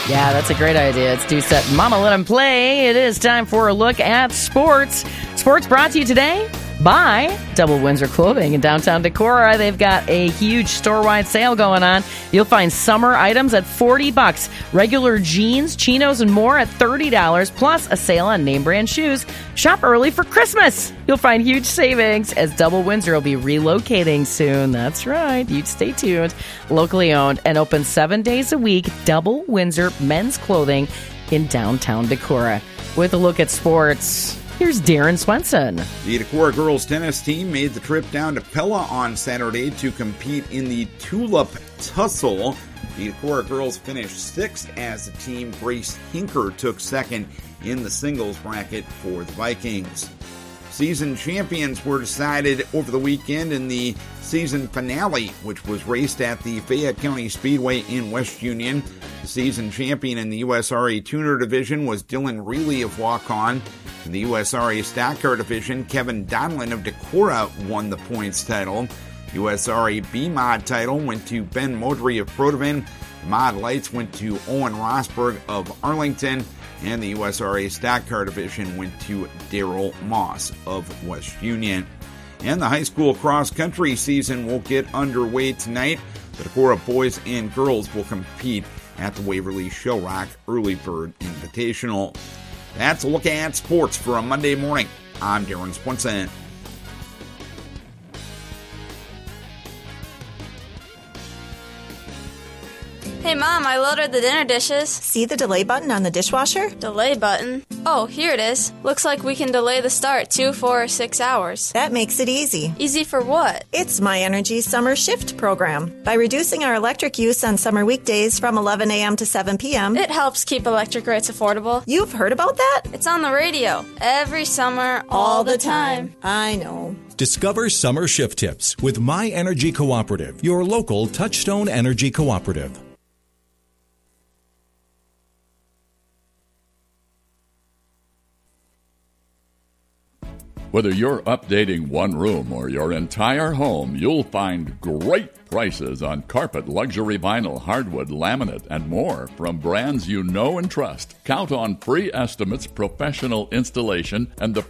Yeah, that's a great idea. It's Deuce Set Mama Let 'em Play. It is time for a look at sports. Sports brought to you today by Double Windsor Clothing in downtown Decorah. They've got a huge store-wide sale going on. You'll find summer items at $40, regular jeans, chinos, and more at $30, plus a sale on name-brand shoes. Shop early for Christmas. You'll find huge savings as Double Windsor will be relocating soon. That's right. You stay tuned. Locally owned and open 7 days a week, Double Windsor Men's Clothing in downtown Decorah. With a look at sports, here's Darren Swenson. The Decorah girls tennis team made the trip down to Pella on Saturday to compete in the Tulip Tussle. The Decorah girls finished 6th as the team. Grace Hinker took 2nd in the singles bracket for the Vikings. Season champions were decided over the weekend in the season finale, which was raced at the Fayette County Speedway in West Union. The season champion in the USRA Tuner Division was Dylan Reilly of Waukon. In the USRA Stock Car Division, Kevin Donlin of Decorah won the points title. USRA B-Mod title went to Ben Modry of Protivin. The Mod Lights went to Owen Rosberg of Arlington. And the USRA Stock Car Division went to Daryl Moss of West Union. And the high school cross-country season will get underway tonight. The Decorah boys and girls will compete at the Waverly Show Rock Early Bird Invitational. That's a look at sports for a Monday morning. I'm Darren Swenson. Hey, Mom, I loaded the dinner dishes. See the delay button on the dishwasher? Delay button? Oh, here it is. Looks like we can delay the start 2, 4, or 6 hours. That makes it easy. Easy for what? It's My Energy's Summer Shift program. By reducing our electric use on summer weekdays from 11 a.m. to 7 p.m., It helps keep electric rates affordable. You've heard about that? It's on the radio. Every summer, all the time. I know. Discover summer shift tips with My Energy Cooperative, your local Touchstone Energy Cooperative. Whether you're updating one room or your entire home, you'll find great prices on carpet, luxury vinyl, hardwood, laminate, and more from brands you know and trust. Count on free estimates, professional installation, and the